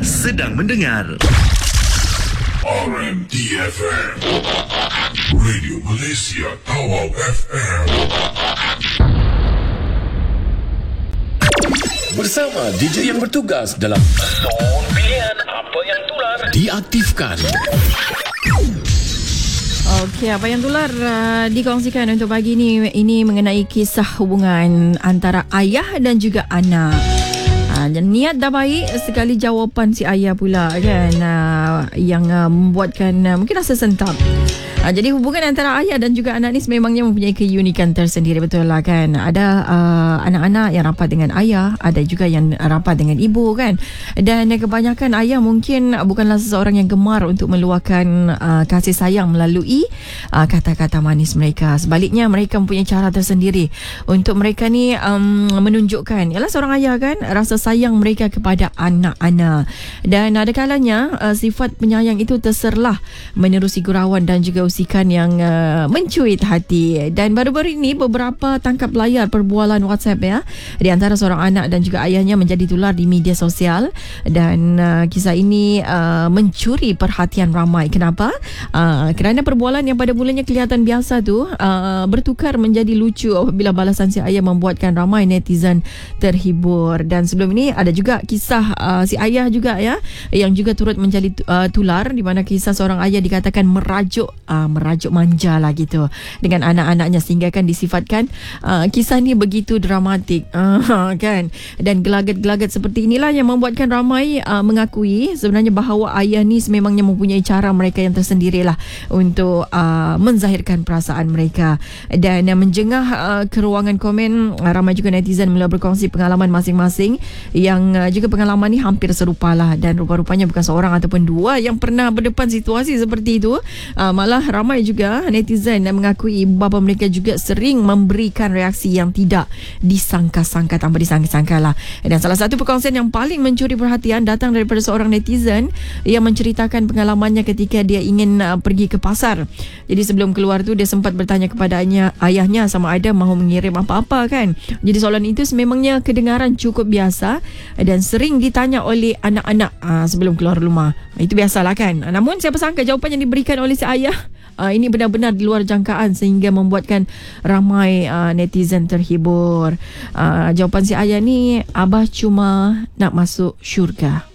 sedang mendengar RMDFM Radio Malaysia Tawau FM bersama DJ yang bertugas dalam Zon Pilihan Apa Yang Tular diaktifkan. Okey, apa yang tular dikongsikan untuk pagi ini mengenai kisah hubungan antara ayah dan juga anak. Niat dah baik, sekali jawapan si ayah pula kan yang membuatkan mungkin rasa sentap. Jadi hubungan antara ayah dan juga anak ni sememangnya mempunyai keunikan tersendiri, betul lah kan. Ada anak-anak yang rapat dengan ayah, ada juga yang rapat dengan ibu kan. Dan kebanyakan ayah mungkin bukanlah seseorang yang gemar untuk meluahkan kasih sayang melalui kata-kata manis mereka. Sebaliknya mereka mempunyai cara tersendiri untuk mereka ni menunjukkan ialah seorang ayah kan rasa sayang mereka kepada anak-anak. Dan ada kalanya sifat penyayang itu terserlah menerusi gurauan dan juga usikan yang mencuit hati. Dan baru-baru ini beberapa tangkap layar perbualan WhatsApp ya di antara seorang anak dan juga ayahnya menjadi tular di media sosial. Dan kisah ini mencuri perhatian ramai. Kenapa? Kerana perbualan yang pada mulanya kelihatan biasa tu bertukar menjadi lucu apabila balasan si ayah membuatkan ramai netizen terhibur. Dan sebelum ini ada juga kisah si ayah juga ya yang juga turut menjadi tular, di mana kisah seorang ayah dikatakan merajuk manja lah gitu dengan anak-anaknya sehingga kan disifatkan kisah ni begitu dramatik kan. Dan gelagat-gelagat seperti inilah yang membuatkan ramai mengakui sebenarnya bahawa ayah ni sememangnya mempunyai cara mereka yang tersendirilah untuk menzahirkan perasaan mereka. Dan menjengah ke ruangan komen, ramai juga netizen mula berkongsi pengalaman masing-masing yang juga pengalaman ni hampir serupalah, dan rupa-rupanya bukan seorang ataupun dua yang pernah berdepan situasi seperti itu. Malah ramai juga netizen yang mengakui bapa mereka juga sering memberikan reaksi yang tidak disangka-sangka, tanpa disangka-sangka lah. Dan salah satu perkongsian yang paling mencuri perhatian datang daripada seorang netizen yang menceritakan pengalamannya ketika dia ingin pergi ke pasar. Jadi sebelum keluar tu dia sempat bertanya kepada ayahnya sama ada mahu mengirim apa-apa kan. Jadi soalan itu sememangnya kedengaran cukup biasa dan sering ditanya oleh anak-anak sebelum keluar rumah. Itu biasalah kan. Namun siapa sangka jawapan yang diberikan oleh si ayah ini benar-benar di luar jangkaan sehingga membuatkan ramai netizen terhibur. Jawapan si ayah ni, abah cuma nak masuk syurga.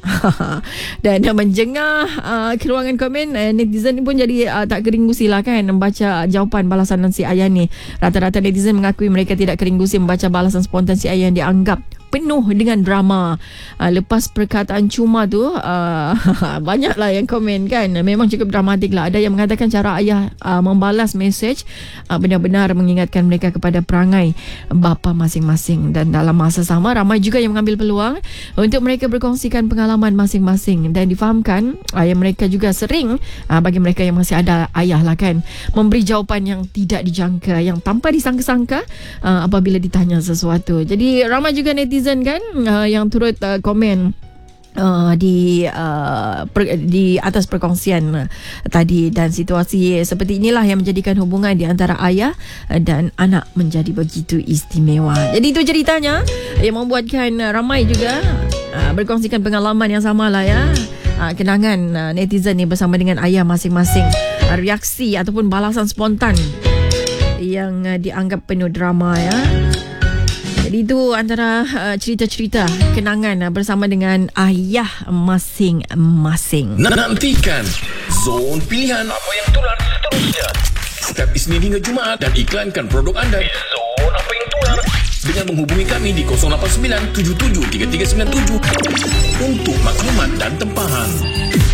Dan menjengah ke ruangan komen, netizen ni pun jadi tak kering gusi lah kan membaca jawapan balasan si ayah ni. Rata-rata netizen mengakui mereka tidak kering gusi membaca balasan spontan si ayah yang dianggap penuh dengan drama. Lepas perkataan cuma tu banyaklah yang komen kan, memang cukup dramatik lah. Ada yang mengatakan cara ayah membalas mesej benar-benar mengingatkan mereka kepada perangai bapa masing-masing. Dan dalam masa sama ramai juga yang mengambil peluang untuk mereka berkongsikan pengalaman masing-masing dan difahamkan yang mereka juga sering bagi mereka yang masih ada ayah lah kan memberi jawapan yang tidak dijangka, yang tanpa disangka-sangka apabila ditanya sesuatu. Jadi ramai juga netizen kan yang turut komen di atas perkongsian tadi. Dan situasi seperti inilah yang menjadikan hubungan di antara ayah dan anak menjadi begitu istimewa. Jadi itu ceritanya yang membuatkan ramai juga berkongsikan pengalaman yang sama lah ya. Kenangan netizen ni bersama dengan ayah masing-masing, reaksi ataupun balasan spontan yang dianggap penuh drama ya. Jadi itu antara cerita-cerita kenangan bersama dengan ayah masing-masing. Nantikan Zon Pilihan Apa Yang Tular seterusnya setiap Isnin hingga Jumaat dan iklankan produk anda di Zon Apa Yang Tular dengan menghubungi kami di 089 773397 untuk maklumat dan tempahan.